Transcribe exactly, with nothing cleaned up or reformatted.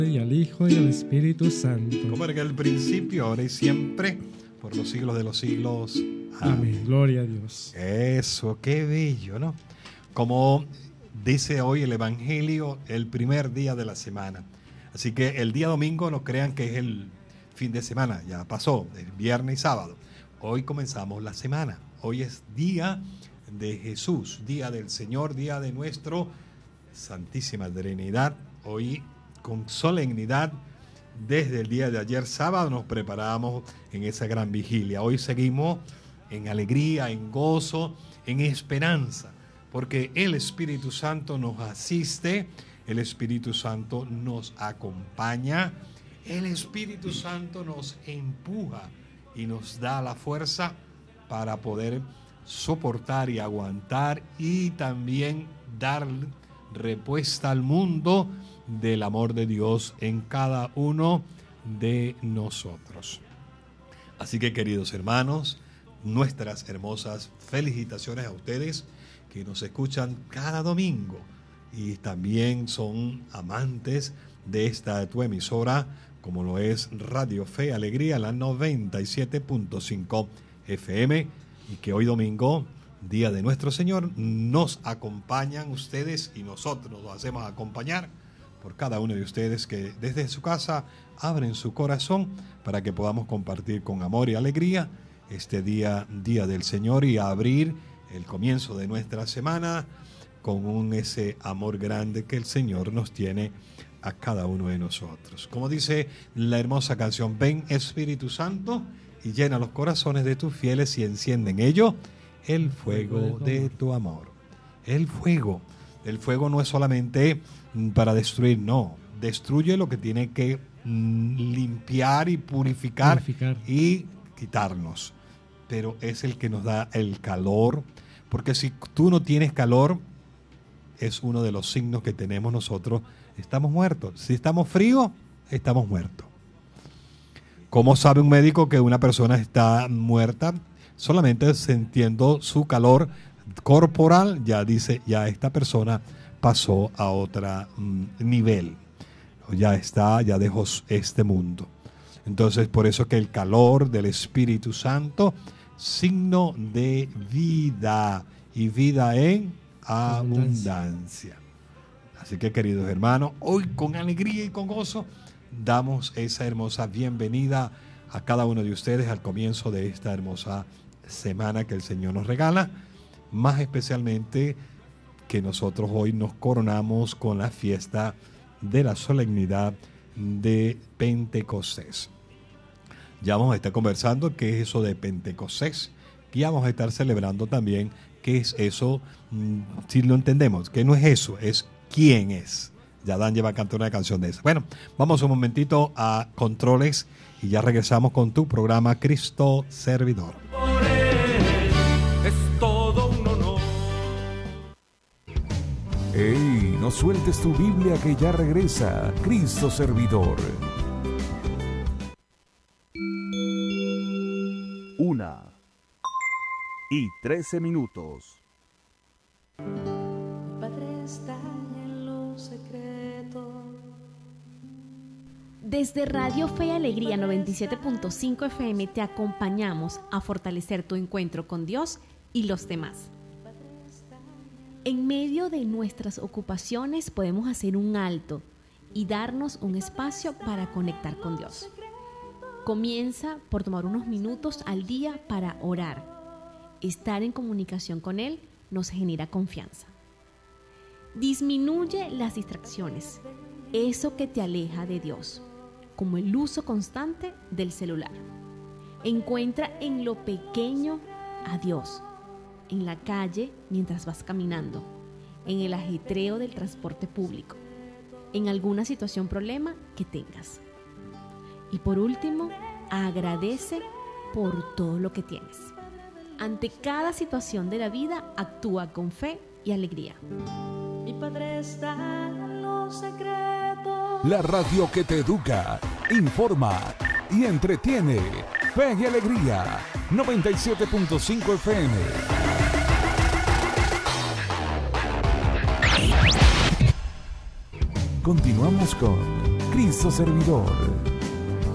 Y al Hijo y al Espíritu Santo. Como era en el principio, ahora y siempre, por los siglos de los siglos. Amén. Amén. Gloria a Dios. Eso, qué bello, ¿no? Como dice hoy el Evangelio, el primer día de la semana. Así que el día domingo no crean que es el fin de semana, ya pasó, es viernes y sábado. Hoy comenzamos la semana. Hoy es día de Jesús, día del Señor, día de nuestro Santísima Trinidad. Hoy con solemnidad, desde el día de ayer sábado nos preparamos en esa gran vigilia. Hoy seguimos en alegría, en gozo, en esperanza, porque el Espíritu Santo nos asiste, el Espíritu Santo nos acompaña, el Espíritu Santo nos empuja y nos da la fuerza para poder soportar y aguantar y también dar respuesta al mundo del amor de Dios en cada uno de nosotros. Así que, queridos hermanos, nuestras hermosas felicitaciones a ustedes que nos escuchan cada domingo y también son amantes de esta tu emisora, como lo es Radio Fe y Alegría, la noventa y siete punto cinco F M, y que hoy domingo, día de nuestro Señor, nos acompañan ustedes y nosotros nos hacemos acompañar por cada uno de ustedes que desde su casa abren su corazón para que podamos compartir con amor y alegría este día, día del Señor, y abrir el comienzo de nuestra semana con un, ese amor grande que el Señor nos tiene a cada uno de nosotros. Como dice la hermosa canción, ven Espíritu Santo y llena los corazones de tus fieles y enciende en ellos el fuego de tu amor. El fuego. El fuego no es solamente para destruir, no. Destruye lo que tiene que mm, limpiar y purificar, purificar y quitarnos. Pero es el que nos da el calor, porque si tú no tienes calor, es uno de los signos que tenemos nosotros, estamos muertos. Si estamos fríos, estamos muertos. ¿Cómo sabe un médico que una persona está muerta? Solamente sintiendo su calor corporal, ya dice, ya esta persona pasó a otro mm, nivel, ya está, ya dejó este mundo. Entonces, por eso que el calor del Espíritu Santo, signo de vida, y vida en abundancia. Así que, queridos hermanos, hoy con alegría y con gozo damos esa hermosa bienvenida a cada uno de ustedes al comienzo de esta hermosa semana que el Señor nos regala, más especialmente que nosotros hoy nos coronamos con la fiesta de la solemnidad de Pentecostés. Ya vamos a estar conversando qué es eso de Pentecostés y vamos a estar celebrando también qué es eso, si lo entendemos, que no es eso, es quién es. Ya Dan lleva a cantar una canción de esa. Bueno, vamos un momentito a controles y ya regresamos con tu programa Cristo Servidor. Es todo un honor. ¡Ey! No sueltes tu Biblia que ya regresa Cristo Servidor. Una y trece minutos. Padre está en lo secreto. Desde Radio Fe y Alegría noventa y siete punto cinco F M te acompañamos a fortalecer tu encuentro con Dios y los demás. En medio de nuestras ocupaciones podemos hacer un alto y darnos un espacio para conectar con Dios. Comienza por tomar unos minutos al día para orar. Estar en comunicación con Él nos genera confianza. Disminuye las distracciones, eso que te aleja de Dios, como el uso constante del celular. Encuentra en lo pequeño a Dios, en la calle mientras vas caminando, en el ajetreo del transporte público, en alguna situación problema que tengas. Y por último, agradece por todo lo que tienes. Ante cada situación de la vida, actúa con fe y alegría. Mi Padre está en lo secreto. La radio que te educa, informa y entretiene. Fe y Alegría, noventa y siete punto cinco F M. Continuamos con Cristo servidor.